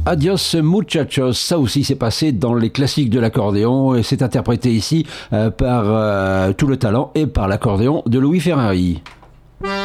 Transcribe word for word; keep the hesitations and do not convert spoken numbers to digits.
Adios muchachos, ça aussi c'est passé dans les classiques de l'accordéon et c'est interprété ici euh, par euh, tout le talent et par l'accordéon de Louis Ferrari.